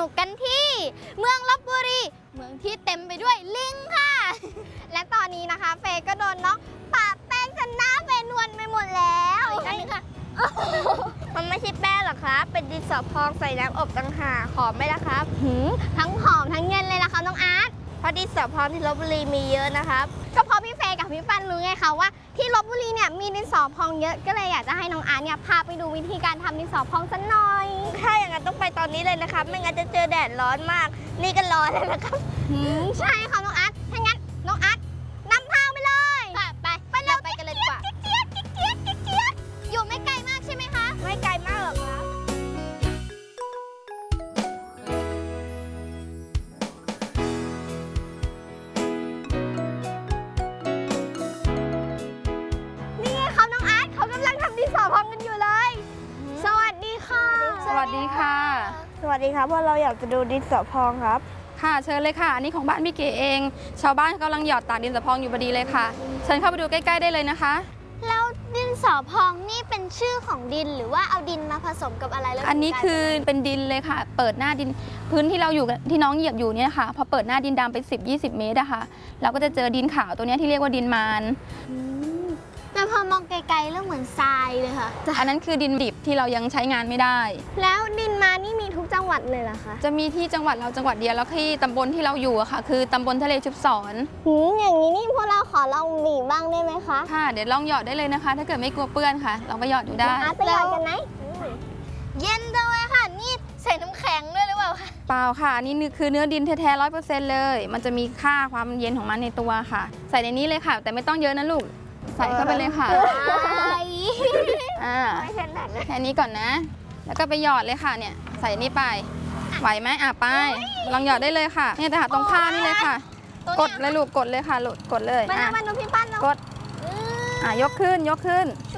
นุกกันที่เมืองลพบุรีเมืองที่เต็มไปด้วยลิงค่ะ และตอนนี้นะคะเฟย์ก็โดนน้องปะแป้งจนหน้าเฟย์นวลไปหมดแล้วอีกอันนึงค่ะมันไม่ใช่แป้งหรอกครับเป็นดินสอพองใส่น้ำอบต่างหากหอมไหมล่ะครับทั้งหอมทั้งเย็นเลยนะคะน้องอาร์ตเพราะดินสอพองที่ลพบุรีมีเยอะนะครับก็เพราะพี่เฟย์กับพี่ปันรู้ไงคะว่าที่ลพบุรีเนี่ยมีดินสอพองเยอะก็เลยอยากจะให้น้องอาร์ตเนี่ยพาไปดูวิธีการทำดินสอพองสักหน่อยถ้าอย่างนั้นต้องไปตอนนี้เลยนะครับไม่งั้นจะเจอแดดร้อนมาก นี่ก็ร้อนแล้วนะครับใช่ค่ะน้องอาร์ตถ้างั้นน้องอาร์ตนำทางไปเลยไปเร็วไปกันเลยดีกว่าเจี๊ยบอยู่ไม่ไกลมากใช่ไหมคะไม่ไกลมากหรอกครับนี่เขาน้องอาร์ตเขากำลังทำดินสอพองกันอยู่เลย สวัสดีค่ะสวัสดีค่ะสวัสดีครับพวกเราอยากจะดูดินสอพองครับค่ะเชิญเลยค่ะ อันนี้ของบ้านพี่เก๋เอง ชาวบ้านกำลังหยอดตากดินสอพองอยู่พอดีเลยค่ะ เชิญเข้าไปดูใกล้ๆได้เลยนะคะแล้วดินสอพองนี่เป็นชื่อของดินหรือว่าเอาดินมาผสมกับอะไรแล้วอันนี้คือเป็นดินเลยค่ะ เปิดหน้าดินพื้นที่เราอยู่ที่น้องเหยียบอยู่เนี่ยค่ะ พอเปิดหน้าดินดำไป10-20 เมตรอะค่ะ เราก็จะเจอดินขาวตัวเนี้ยที่เรียกว่าดินมารแต่พอมองไกลๆแล้วเหมือนทรายเลยค่ะอันนั้นคือดินดิบที่เรายังใช้งานไม่ได้แล้วดินมานี่มีทุกจังหวัดเลยเหรอคะจะมีที่จังหวัดเราจังหวัดเดียวแล้วที่ตำบลที่เราอยู่อะค่ะ คือตำบลทะเลชุบศรอย่างนี้นี่พวกเราขอลองบีบบ้างได้ไหมคะค่ะ เดี๋ยวลองหยอดได้เลยนะคะ ถ้าเกิดไม่กลัวเปื้อนค่ะลองไปหยอดดูได้อาร์ตไปหยอดกันไหมเย็นจังเลยค่ะ นี่ใส่น้ำแข็งด้วยหรือเปล่าคะเปล่าค่ะอันนี่คือเนื้อดินแท้ๆ100%เลย มันจะมีค่าความเย็นของมันในตัวค่ะ ใส่ในนี้เลยค่ะ แต่ไม่ต้องเยอะนะลูก ใส่เข้าไปเลยค่ะไม่ถนัดเลยแค่นี้ก่อนนะ แล้วก็ไปหยอดเลยค่ะเนี่ย ใส่นี่ไป ไหวไหมไป ลองหยอดได้เลยค่ะ เนี่ยแต่หาตรงผ้านี่เลยค่ะ กดเลยลูก กดเลยค่ะลูกกดเลยมาดูพี่ปั้นเนาะกด ยกขึ้น